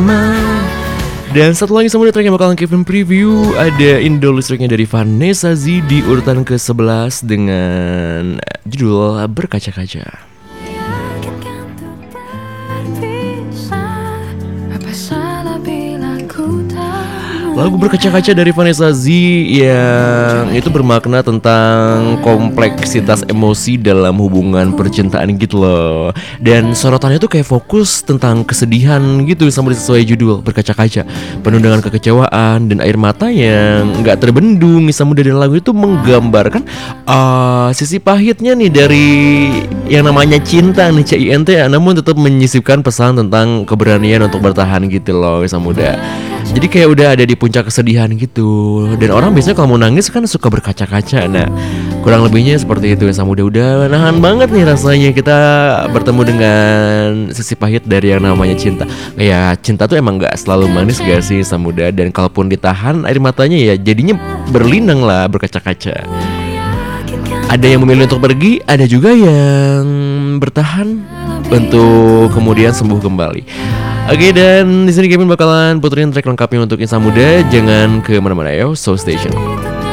bersama. Dan satu lagi sama track yang bakalan Kevin preview, ada Indo listriknya dari Vanessa Z di urutan ke-11 dengan judul Berkaca-Kaca. Lagu Berkaca-Kaca dari Vanessa Z yang itu bermakna tentang kompleksitas emosi dalam hubungan percintaan gitu loh. Dan sorotannya tuh kayak fokus tentang kesedihan gitu sama sesuai judul Berkaca-Kaca, penuh dengan kekecewaan dan air mata yang gak terbendung. Sama dari lagu itu menggambarkan sisi pahitnya nih dari yang namanya cinta nih, CINT, namun tetap menyisipkan pesan tentang keberanian untuk bertahan gitu loh sama muda. Jadi kayak udah ada di puncak kesedihan gitu. Dan orang biasanya kalau mau nangis kan suka berkaca-kaca. Nah, kurang lebihnya seperti itu ya. Udah nahan banget nih rasanya kita bertemu dengan sisi pahit dari yang namanya cinta. Ya cinta tuh emang gak selalu manis gak sih Samuda. Dan kalaupun ditahan air matanya ya jadinya berlinang lah, berkaca-kaca. Ada yang memilih untuk pergi, ada juga yang bertahan untuk kemudian sembuh kembali. Oke, dan di sini Kevin bakalan puterin track lengkapnya untuk Insan Muda. Jangan ke mana-mana yo, Soul Station.